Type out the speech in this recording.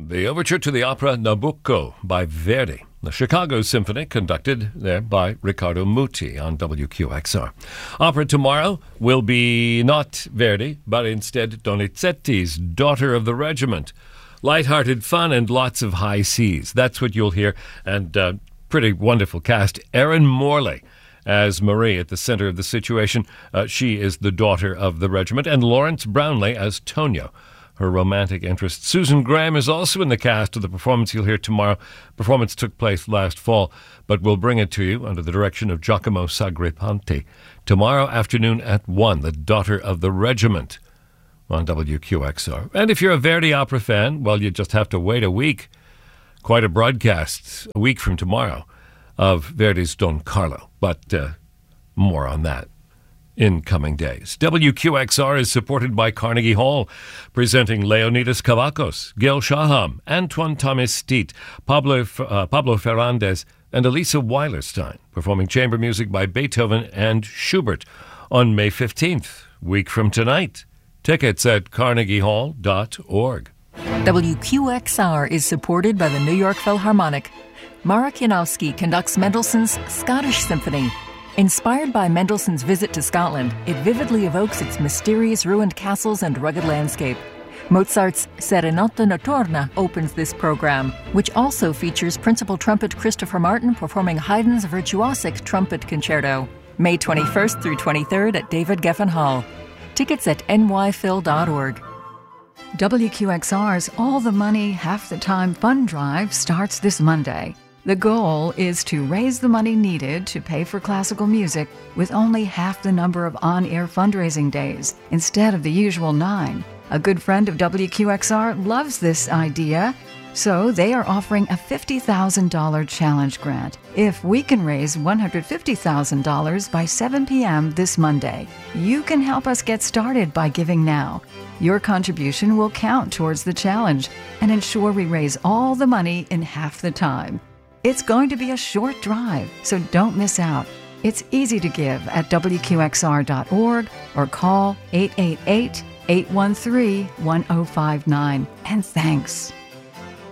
The overture to the opera Nabucco by Verdi. The Chicago Symphony, conducted there by Riccardo Muti on WQXR. Opera tomorrow will be not Verdi, but instead Donizetti's Daughter of the Regiment. Light-hearted fun and lots of high seas. That's what you'll hear. And pretty wonderful cast. Erin Morley as Marie at the center of the situation. She is the daughter of the regiment. And Lawrence Brownlee as Tonio, her romantic interest. Susan Graham is also in the cast of the performance you'll hear tomorrow. Performance took place last fall, but we'll bring it to you under the direction of Giacomo Sagripanti tomorrow afternoon at 1, The Daughter of the Regiment on WQXR. And if you're a Verdi opera fan, well, you just have to wait a week. Quite a broadcast a week from tomorrow of Verdi's Don Carlo, but more on that in coming days. WQXR is supported by Carnegie Hall, presenting Leonidas Kavakos, Gil Shaham, Antoine Thomas Steet, Pablo Ferrandez, and Elisa Weilerstein, performing chamber music by Beethoven and Schubert on May 15th, week from tonight. Tickets at carnegiehall.org. WQXR is supported by the New York Philharmonic. Marek Janowski conducts Mendelssohn's Scottish Symphony. Inspired by Mendelssohn's visit to Scotland, it vividly evokes its mysterious ruined castles and rugged landscape. Mozart's Serenata Notturna opens this program, which also features principal trumpet Christopher Martin performing Haydn's virtuosic trumpet concerto. May 21st through 23rd at David Geffen Hall. Tickets at nyphil.org. WQXR's All the Money, Half the Time fund drive starts this Monday. The goal is to raise the money needed to pay for classical music with only half the number of on-air fundraising days instead of the usual 9. A good friend of WQXR loves this idea, so they are offering a $50,000 challenge grant if we can raise $150,000 by 7 p.m. this Monday. You can help us get started by giving now. Your contribution will count towards the challenge and ensure we raise all the money in half the time. It's going to be a short drive, so don't miss out. It's easy to give at WQXR.org or call 888-813-1059. And thanks.